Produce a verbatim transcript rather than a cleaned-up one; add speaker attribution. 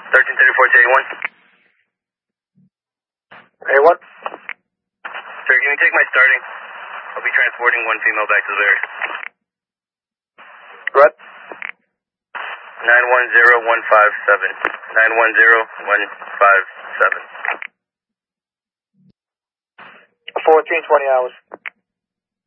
Speaker 1: thirteen thirty-four to eighty-one.
Speaker 2: Hey, what?
Speaker 1: Sir, can you take my starting? I'll be transporting one female back to the barracks.
Speaker 2: What?
Speaker 1: nine one zero one five seven. nine one zero one five seven.
Speaker 2: fourteen twenty hours.